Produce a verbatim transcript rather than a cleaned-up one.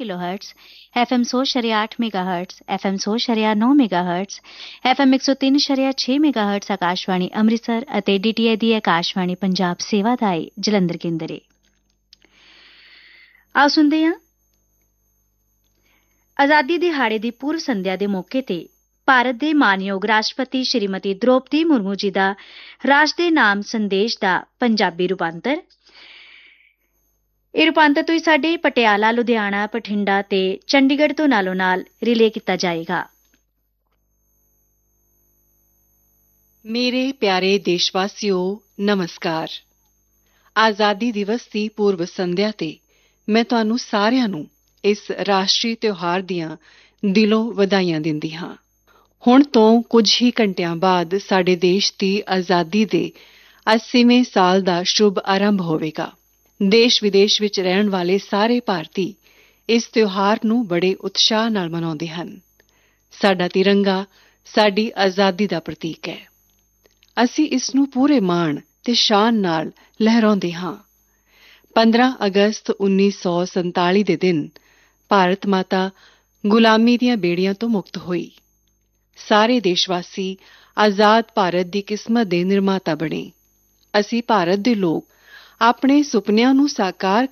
Kilo hertz, F M सौ शरिया आठ mega hertz, F M सौ शरिया नौ मेगा हर्ट्स, एफ एम एक सौ तीन शरिया छे मेगा हर्ट्स आकाशवाणी ਅੰਮ੍ਰਿਤਸਰ ਅਤੇ ਡੀ ਟੀ ਆਈ ਦੀ ਆਕਾਸ਼ਵਾਣੀ ਪੰਜਾਬ ਸੇਵਾ ਦਾ ਏ ਜਲੰਧਰ ਕੇਂਦਰ ਏ। ਆਓ ਸੁਣਦੇ ਹਾਂ ਆਜ਼ਾਦੀ ਦਿਹਾੜੇ ਦੀ ਪੂਰਵ ਸੰਧਿਆ ਦੇ ਮੌਕੇ ਤੇ ਭਾਰਤ ਦੇ ਮਾਨਯੋਗ ਰਾਸ਼ਟਰਪਤੀ ਸ਼੍ਰੀਮਤੀ ਦ੍ਰੌਪਦੀ ਮੁਰਮੂ ਜੀ ਦਾ ਰਾਸ਼ਟਰ ਦੇ ਨਾਮ ਸੰਦੇਸ਼ ਦਾ ਪੰਜਾਬੀ ਰੂਪਾਂਤਰ। ਇਹ ਰੂਪਾਂਤਰ ਤੁਸੀਂ ਸਾਡੇ ਪਟਿਆਲਾ, ਲੁਧਿਆਣਾ, ਬਠਿੰਡਾ ਤੇ ਚੰਡੀਗੜ੍ਹ ਤੋਂ ਨਾਲੋਂ ਨਾਲ ਰਿਲੇ ਕੀਤਾ ਜਾਏਗਾ। ਮੇਰੇ ਪਿਆਰੇ ਦੇਸ਼ਵਾਸੀਓ, ਨਮਸਕਾਰ। ਆਜ਼ਾਦੀ ਦਿਵਸ ਦੀ ਪੂਰਵ ਸੰਧਿਆ ਤੇ ਮੈਂ ਤੁਹਾਨੂੰ ਸਾਰਿਆਂ ਨੂੰ ਇਸ ਰਾਸ਼ਟਰੀ ਤਿਉਹਾਰ ਦੀਆਂ ਦਿਲੋਂ ਵਧਾਈਆਂ ਦਿੰਦੀ ਹਾਂ। ਹੁਣ ਤੋਂ ਕੁਝ ਹੀ ਘੰਟਿਆਂ ਬਾਅਦ ਸਾਡੇ ਦੇਸ਼ ਦੀ ਆਜ਼ਾਦੀ ਦੇ ਅੱਸੀਵੇਂ ਸਾਲ ਦਾ ਸ਼ੁਭ ਆਰੰਭ ਹੋਵੇਗਾ। ਦੇਸ਼ ਵਿਦੇਸ਼ ਵਿੱਚ ਰਹਿਣ ਵਾਲੇ ਸਾਰੇ ਭਾਰਤੀ ਇਸ ਤਿਉਹਾਰ ਨੂੰ ਬੜੇ ਉਤਸ਼ਾਹ ਨਾਲ ਮਨਾਉਂਦੇ ਹਨ। ਸਾਡਾ ਤਿਰੰਗਾ ਸਾਡੀ ਆਜ਼ਾਦੀ ਦਾ ਪ੍ਰਤੀਕ ਹੈ। ਅਸੀਂ ਇਸ ਨੂੰ ਪੂਰੇ ਮਾਣ ਤੇ ਸ਼ਾਨ ਨਾਲ ਲਹਿਰਾਉਂਦੇ ਹਾਂ। ਪੰਦਰਾਂ ਅਗਸਤ ਉੱਨੀ ਸੌ ਸੰਤਾਲੀ ਦੇ ਦਿਨ ਭਾਰਤ ਮਾਤਾ ਗੁਲਾਮੀ ਦੀਆਂ ਬੇੜੀਆਂ ਤੋਂ ਮੁਕਤ ਹੋਈ। ਸਾਰੇ ਦੇਸ਼ਵਾਸੀ ਆਜ਼ਾਦ ਭਾਰਤ ਦੀ ਕਿਸਮਤ ਦੇ ਨਿਰਮਾਤਾ ਬਣੇ। ਅਸੀਂ ਭਾਰਤ ਦੇ ਲੋਕ ਆਪਣੇ ਸੁਪਨਿਆਂ ਨੂੰ ਸਾਕਾਰ